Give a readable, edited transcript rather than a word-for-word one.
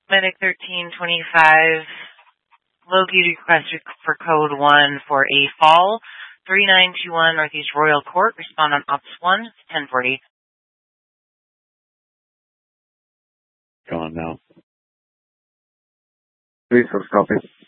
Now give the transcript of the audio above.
Medic 1325, Logie requested for code 1 for a fall, 3921 Northeast Royal Court. Respond on Ops 1, 1040. Go on now. 3-6 copy.